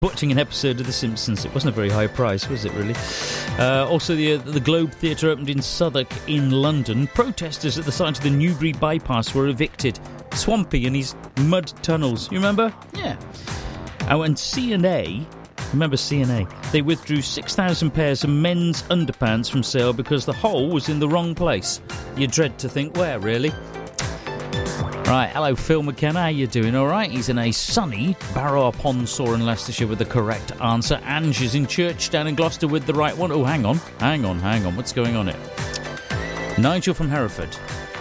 watching an episode of The Simpsons. It wasn't a very high price, was it, really? Also, the Globe Theatre opened in Southwark in London. Protesters at the site of the Newbury bypass were evicted. Swampy and his mud tunnels. You remember? Yeah. Oh, and C&A... Remember C&A? They withdrew 6,000 pairs of men's underpants from sale because the hole was in the wrong place. You dread to think where, really? Right, hello Phil McKenna, how you doing? All right, he's in a sunny Barrow-upon-Soar in Leicestershire with the correct answer. Ange is in Churchdown in Gloucester with the right one. Oh, hang on. What's going on here? Nigel from Hereford.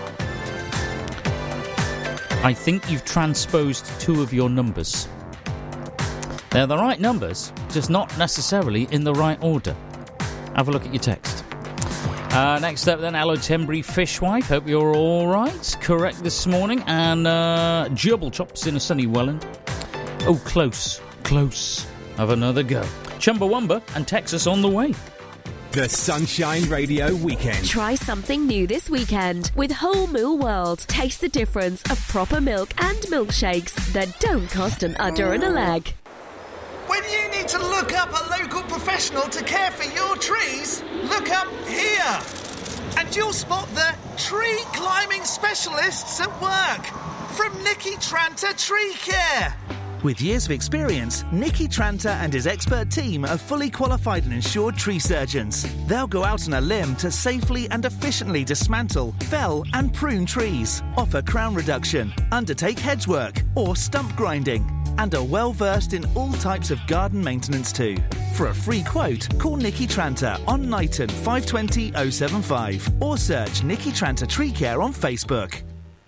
I think you've transposed two of your numbers. They're the right numbers, just not necessarily in the right order. Have a look at your text. Next up then, hello Tembury Fishwife, hope you're all right. Correct this morning. And Gerbil Chops in a sunny Welland. Oh, close. Have another go. Chumbawamba and Texas on the way. The Sunshine Radio Weekend. Try something new this weekend with Whole Mill World. Taste the difference of proper milk and milkshakes that don't cost an udder and a leg. When you need to look up a local professional to care for your trees, look up here. And you'll spot the tree climbing specialists at work from Nicky Tranter Tree Care. With years of experience, Nicky Tranter and his expert team are fully qualified and insured tree surgeons. They'll go out on a limb to safely and efficiently dismantle, fell and prune trees, offer crown reduction, undertake hedge work or stump grinding, and are well versed in all types of garden maintenance too. For a free quote, call Nicky Tranter on Knighton 520 075 or search Nicky Tranter Tree Care on Facebook.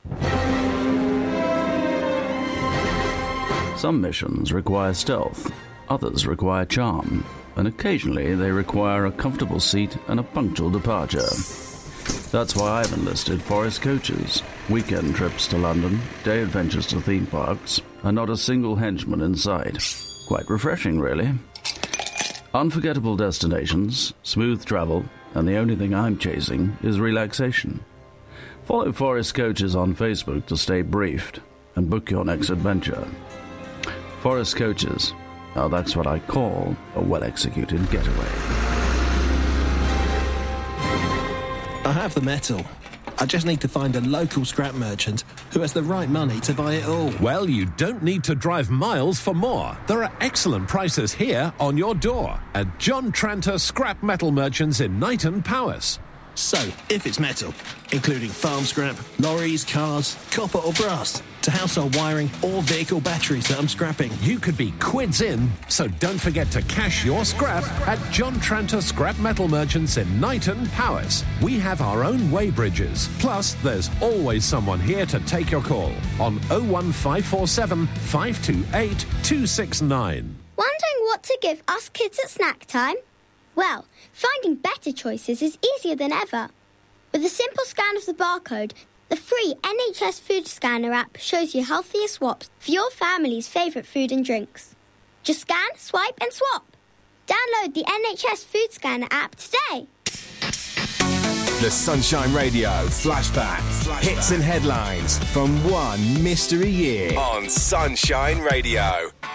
Some missions require stealth, others require charm, and occasionally they require a comfortable seat and a punctual departure. That's why I've enlisted Forest Coaches. Weekend trips to London, day adventures to theme parks, and not a single henchman in sight. Quite refreshing, really. Unforgettable destinations, smooth travel, and the only thing I'm chasing is relaxation. Follow Forest Coaches on Facebook to stay briefed and book your next adventure. Forest Coaches. Now that's what I call a well-executed getaway. I have the metal. I just need to find a local scrap merchant who has the right money to buy it all. Well, you don't need to drive miles for more. There are excellent prices here on your door at John Tranter Scrap Metal Merchants in Knighton, Powys. So, if it's metal, including farm scrap, lorries, cars, copper or brass, to household wiring or vehicle batteries that I'm scrapping, you could be quids in, so don't forget to cash your scrap at John Tranter Scrap Metal Merchants in Knighton, Powys. We have our own weighbridges. Plus, there's always someone here to take your call on 01547 528 269. Wondering what to give us kids at snack time? Well, finding better choices is easier than ever. With a simple scan of the barcode, the free NHS Food Scanner app shows you healthier swaps for your family's favourite food and drinks. Just scan, swipe and swap. Download the NHS Food Scanner app today. The Sunshine Radio Flashback. Hits and headlines from one mystery year on Sunshine Radio.